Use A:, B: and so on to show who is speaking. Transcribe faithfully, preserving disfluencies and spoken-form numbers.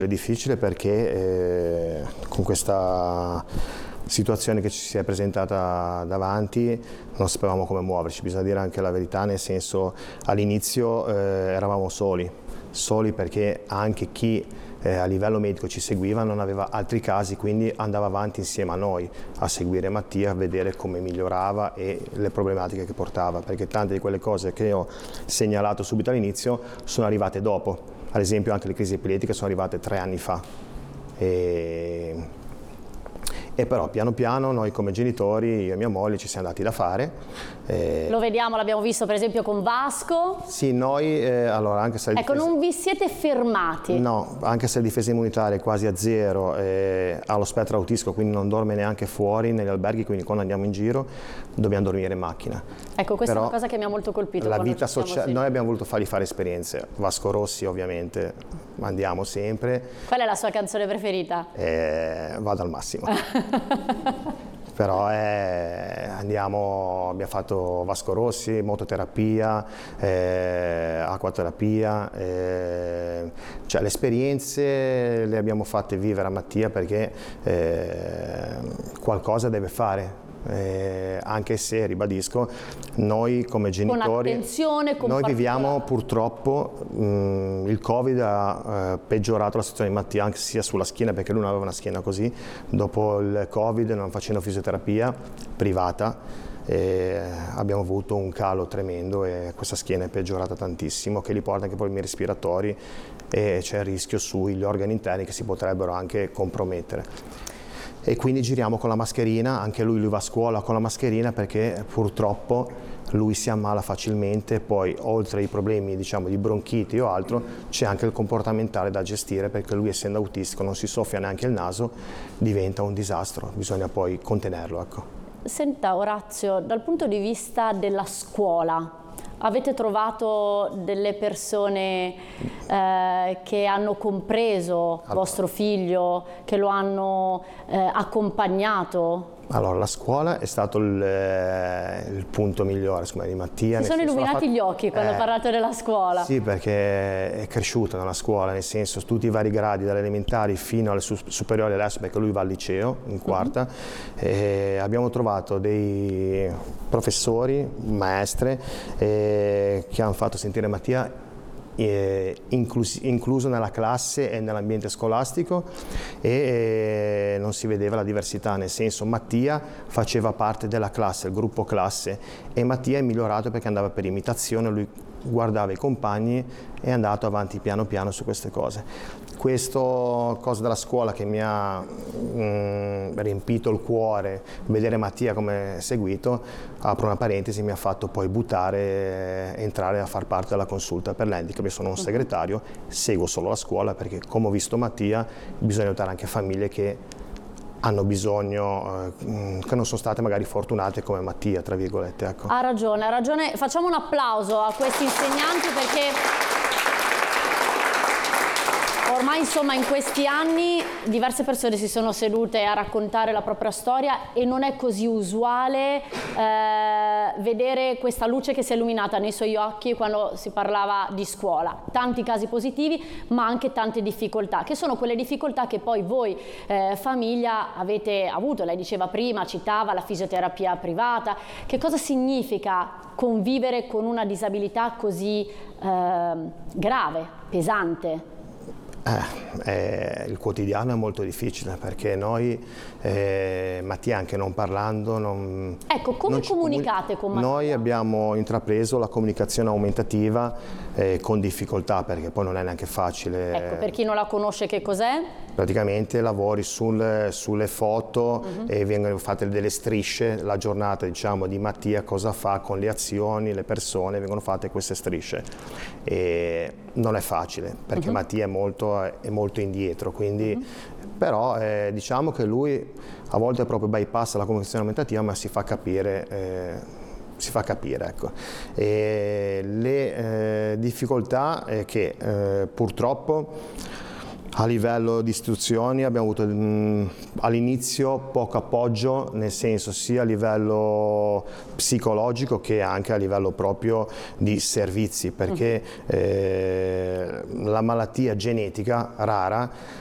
A: È difficile perché eh, con questa situazione che ci si è presentata davanti non sapevamo come muoverci, bisogna dire anche la verità, nel senso all'inizio eh, eravamo soli, soli perché anche chi eh, a livello medico ci seguiva non aveva altri casi, quindi andava avanti insieme a noi a seguire Mattia, a vedere come migliorava e le problematiche che portava, perché tante di quelle cose che ho segnalato subito all'inizio sono arrivate dopo. Ad esempio anche le crisi epiletiche sono arrivate tre anni fa e, e però piano piano noi come genitori, io e mia moglie, ci siamo dati da fare.
B: Eh, Lo vediamo, l'abbiamo visto per esempio con Vasco.
A: Sì, noi, eh, allora anche se...
B: Ecco,
A: difesa,
B: non vi siete fermati.
A: No, anche se la difesa immunitaria è quasi a zero, eh, ha lo spettro autistico, quindi non dorme neanche fuori negli alberghi, quindi quando andiamo in giro dobbiamo dormire in macchina.
B: Ecco, questa
A: Però
B: è una cosa che mi ha molto colpito.
A: La vita sociale, noi abbiamo voluto fargli fare esperienze. Vasco Rossi ovviamente andiamo sempre.
B: Qual è la sua canzone preferita?
A: Eh, vado al massimo. Però eh, andiamo, abbiamo fatto Vasco Rossi, mototerapia, eh, acquaterapia, eh, cioè le esperienze le abbiamo fatte vivere a Mattia perché eh, qualcosa deve fare. Eh, anche se, ribadisco, noi come genitori,
B: con attenzione, con
A: noi viviamo purtroppo, mh, il Covid ha eh, peggiorato la situazione di Mattia anche sia sulla schiena, perché lui non aveva una schiena così, dopo il Covid, non facendo fisioterapia privata, eh, abbiamo avuto un calo tremendo e questa schiena è peggiorata tantissimo, che gli porta anche problemi respiratori e c'è il rischio sugli organi interni che si potrebbero anche compromettere. E quindi giriamo con la mascherina, anche lui, lui va a scuola con la mascherina perché purtroppo lui si ammala facilmente, poi oltre ai problemi diciamo di bronchiti o altro c'è anche il comportamentale da gestire perché lui essendo autistico non si soffia neanche il naso, diventa un disastro, bisogna poi contenerlo. Ecco.
B: Senta Orazio, dal punto di vista della scuola, avete trovato delle persone eh, che hanno compreso allora. vostro figlio, che lo hanno eh, accompagnato?
A: Allora, la scuola è stato il, il punto migliore secondo me, di Mattia.
B: Si sono illuminati
A: fatto,
B: gli occhi quando
A: eh,
B: ha parlato della scuola.
A: Sì, perché è cresciuta nella scuola, nel senso tutti i vari gradi, dalle elementari fino alle superiori adesso, perché lui va al liceo in quarta. Uh-huh. E abbiamo trovato dei professori, maestre, eh, che hanno fatto sentire Mattia Eh, inclus incluso nella classe e nell'ambiente scolastico e eh, non si vedeva la diversità, nel senso Mattia faceva parte della classe, il gruppo classe, e Mattia è migliorato perché andava per imitazione, lui guardava i compagni e è andato avanti piano piano su queste cose. Questo cosa della scuola che mi ha mh, riempito il cuore, vedere Mattia come è seguito, apro una parentesi, mi ha fatto poi buttare, entrare a far parte della consulta per l'handicap. Io sono un segretario, seguo solo la scuola perché come ho visto Mattia bisogna aiutare anche famiglie che hanno bisogno, eh, che non sono state magari fortunate come Mattia, tra virgolette. Ecco.
B: Ha ragione, ha ragione. Facciamo un applauso a questi insegnanti perché ormai insomma in questi anni diverse persone si sono sedute a raccontare la propria storia e non è così usuale eh, vedere questa luce che si è illuminata nei suoi occhi quando si parlava di scuola. Tanti casi positivi ma anche tante difficoltà, che sono quelle difficoltà che poi voi eh, famiglia avete avuto. Lei diceva prima, citava la fisioterapia privata. Che cosa significa convivere con una disabilità così eh, grave, pesante?
A: Eh, eh, il quotidiano è molto difficile perché noi, eh, Mattia anche non parlando, non,
B: ecco, come
A: non
B: comunicate con Mattia?
A: Noi abbiamo intrapreso la comunicazione aumentativa eh, con difficoltà perché poi non è neanche facile.
B: Ecco, per chi non la conosce che cos'è?
A: Praticamente lavori sul, sulle foto uh-huh. e vengono fatte delle strisce, la giornata diciamo di Mattia cosa fa con le azioni, le persone, vengono fatte queste strisce e non è facile perché uh-huh. Mattia è molto, è molto indietro, quindi uh-huh. però eh, diciamo che lui a volte proprio bypassa la comunicazione aumentativa ma si fa capire. Eh, si fa capire, ecco. E le eh, difficoltà è che eh, purtroppo A livello di istituzioni abbiamo avuto all'inizio poco appoggio, nel senso sia a livello psicologico che anche a livello proprio di servizi, perché eh, la malattia genetica rara